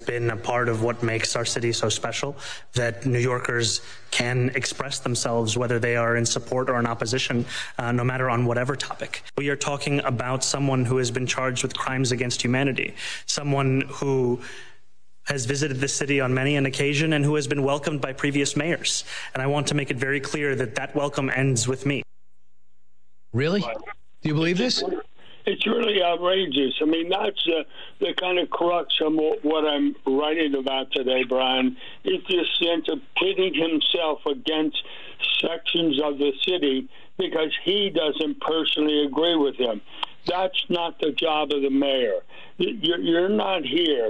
been a part of what makes our city so special, that New Yorkers can express themselves, whether they are in support or in opposition, no matter on whatever topic. We are talking about someone who has been charged with crimes against humanity, someone who has visited the city on many an occasion and who has been welcomed by previous mayors. And I want to make it very clear that that welcome ends with me. Really? Do you believe this? It's really outrageous. I mean, that's the kind of crux of what I'm writing about today, Brian. It's this sense of pitting himself against sections of the city because he doesn't personally agree with him. That's not the job of the mayor. You're not here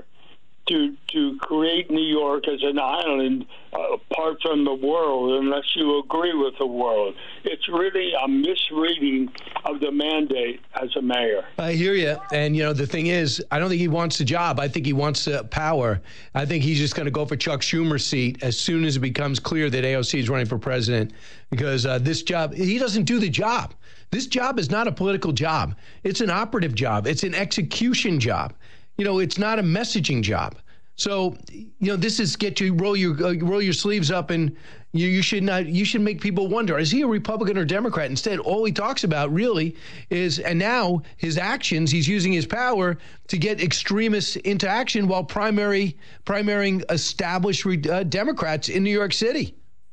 to create New York as an island apart from the world unless you agree with the world. It's really a misreading of the mandate as a mayor. I hear you. And, the thing is, I don't think he wants the job. I think he wants power. I think he's just going to go for Chuck Schumer's seat as soon as it becomes clear that AOC is running for president, because this job, he doesn't do the job. This job is not a political job. It's an operative job. It's an execution job. It's not a messaging job. So, this is roll your sleeves up, and you should make people wonder, is he a Republican or Democrat? Instead, all he talks about really is, and now his actions, he's using his power to get extremists into action while primarying established Democrats in New York City.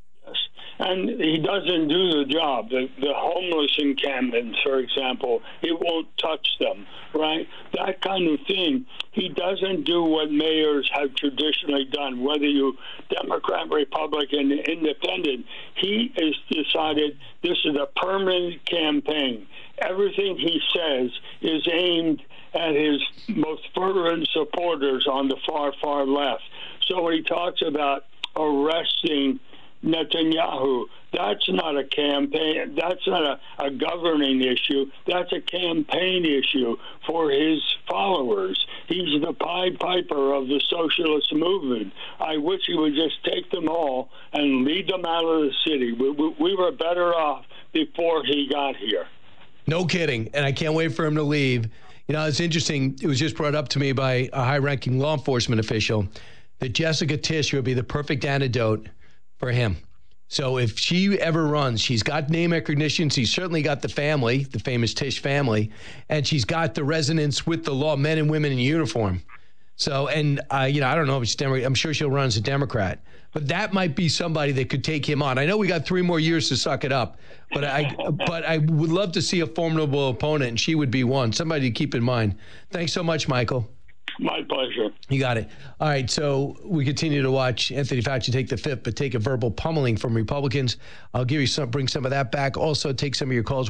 And he doesn't do the job. The homeless encampments, for example, he won't touch them, right? That kind of thing. He doesn't do what mayors have traditionally done, whether you Democrat, Republican, Independent. He has decided this is a permanent campaign. Everything he says is aimed at his most fervent supporters on the far, far left. So when he talks about arresting Netanyahu, that's not a campaign. That's not a governing issue. That's a campaign issue for his followers. He's the Pied Piper of the socialist movement. I wish he would just take them all and lead them out of the city. We were better off before he got here. No kidding. And I can't wait for him to leave. It's interesting. It was just brought up to me by a high-ranking law enforcement official that Jessica Tisch would be the perfect antidote for him. So if she ever runs, she's got name recognition. She's certainly got the family, the famous Tisch family, and she's got the resonance with the law, men and women in uniform. So, and I don't know if she's Democrat. I'm sure she'll run as a Democrat, but that might be somebody that could take him on. I know we got 3 more years to suck it up, but I would love to see a formidable opponent, and she would be one. Somebody to keep in mind. Thanks so much, Michael. My pleasure. You got it. All right, so we continue to watch Anthony Fauci take the fifth, but take a verbal pummeling from Republicans. I'll bring some of that back. Also, take some of your calls,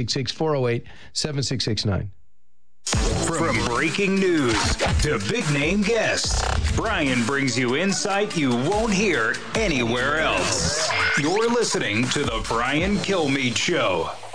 1-866-408-7669. From breaking news to big-name guests, Brian brings you insight you won't hear anywhere else. You're listening to The Brian Kilmeade Show.